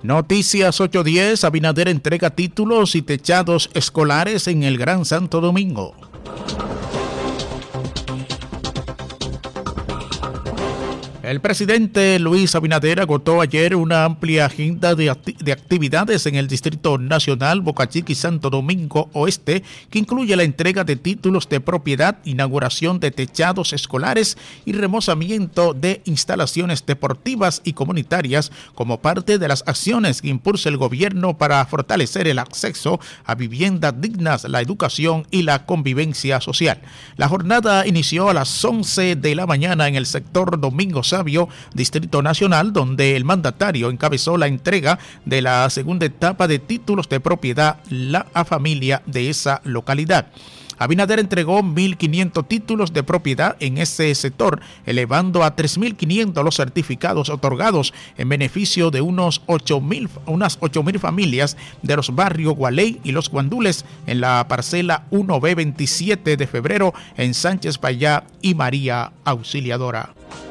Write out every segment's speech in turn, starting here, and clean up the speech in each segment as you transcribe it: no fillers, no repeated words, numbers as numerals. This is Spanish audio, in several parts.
Noticias 810, Abinader entrega títulos y techados escolares en el Gran Santo Domingo. El presidente Luis Abinader agotó ayer una amplia agenda de actividades en el Distrito Nacional, Boca Chica y Santo Domingo Oeste, que incluye la entrega de títulos de propiedad, inauguración de techados escolares y remozamiento de instalaciones deportivas y comunitarias como parte de las acciones que impulsa el gobierno para fortalecer el acceso a viviendas dignas, la educación y la convivencia social. La jornada inició a las 11 de la mañana en el sector Domingo Sabio, Distrito Nacional, donde el mandatario encabezó la entrega de la segunda etapa de títulos de propiedad a familia de esa localidad. Abinader entregó 1.500 títulos de propiedad en ese sector, elevando a 3.500 los certificados otorgados en beneficio de unas 8.000 familias de los barrios Gualey y Los Guandules en la parcela 1B 27 de febrero en Sánchez Payá y María Auxiliadora.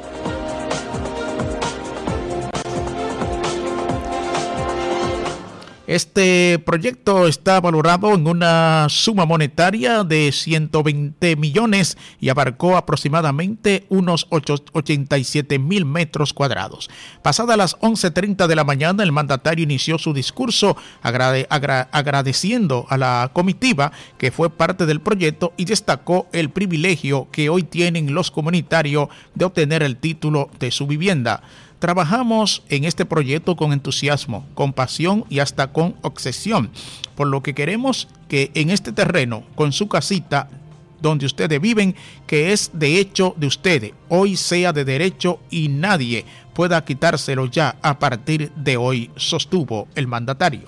Este proyecto está valorado en una suma monetaria de 120 millones y abarcó aproximadamente unos 87,000 metros cuadrados. Pasadas las 11:30 de la mañana, el mandatario inició su discurso agradeciendo a la comitiva que fue parte del proyecto y destacó el privilegio que hoy tienen los comunitarios de obtener el título de su vivienda. Trabajamos en este proyecto con entusiasmo, con pasión y hasta con obsesión, por lo que queremos que en este terreno, con su casita donde ustedes viven, que es de hecho de ustedes, hoy sea de derecho y nadie pueda quitárselo ya a partir de hoy, sostuvo el mandatario.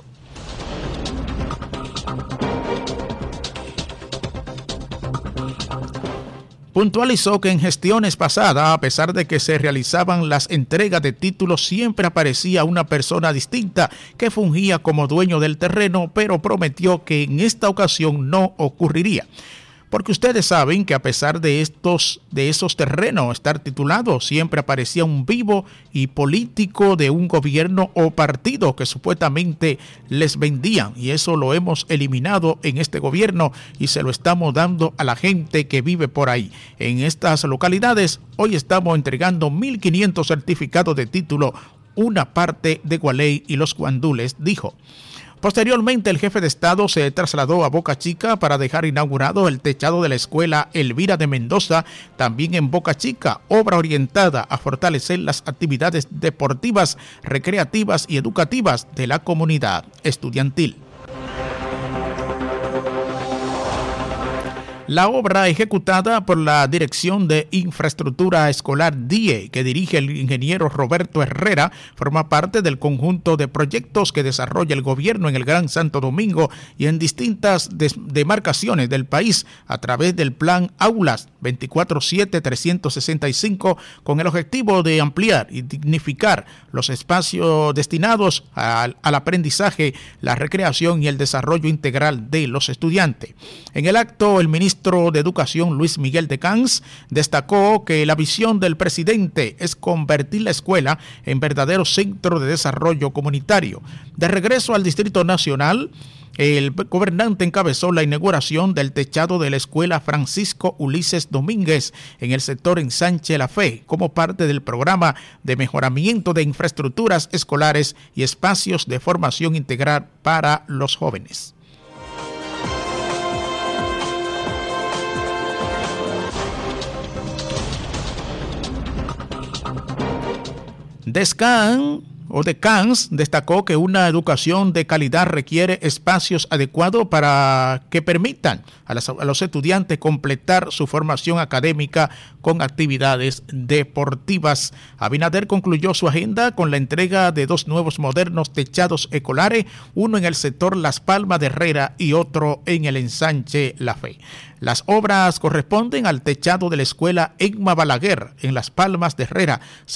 Puntualizó que en gestiones pasadas, a pesar de que se realizaban las entregas de títulos, siempre aparecía una persona distinta que fungía como dueño del terreno, pero prometió que en esta ocasión no ocurriría. Porque ustedes saben que a pesar de esos terrenos estar titulados, siempre aparecía un vivo y político de un gobierno o partido que supuestamente les vendían, y eso lo hemos eliminado en este gobierno y se lo estamos dando a la gente que vive por ahí. En estas localidades hoy estamos entregando 1.500 certificados de título, una parte de Gualey y Los Guandules, dijo. Posteriormente, el jefe de Estado se trasladó a Boca Chica para dejar inaugurado el techado de la escuela Elvira de Mendoza, también en Boca Chica, obra orientada a fortalecer las actividades deportivas, recreativas y educativas de la comunidad estudiantil. La obra ejecutada por la Dirección de Infraestructura Escolar DIE, que dirige el ingeniero Roberto Herrera, forma parte del conjunto de proyectos que desarrolla el gobierno en el Gran Santo Domingo y en distintas demarcaciones del país a través del Plan Aulas 24/7-365, con el objetivo de ampliar y dignificar los espacios destinados al aprendizaje, la recreación y el desarrollo integral de los estudiantes. En el acto, el ministro de Educación Luis Miguel de Camps destacó que la visión del presidente es convertir la escuela en verdadero centro de desarrollo comunitario. De regreso al Distrito Nacional, el gobernante encabezó la inauguración del techado de la escuela Francisco Ulises Domínguez en el sector Ensanche La Fe, como parte del programa de mejoramiento de infraestructuras escolares y espacios de formación integral para los jóvenes. Camps destacó que una educación de calidad requiere espacios adecuados para que permitan a los estudiantes completar su formación académica con actividades deportivas. Abinader concluyó su agenda con la entrega de 2 nuevos modernos techados escolares, uno en el sector Las Palmas de Herrera y otro en el Ensanche La Fe. Las obras corresponden al techado de la escuela Egma Balaguer en Las Palmas de Herrera,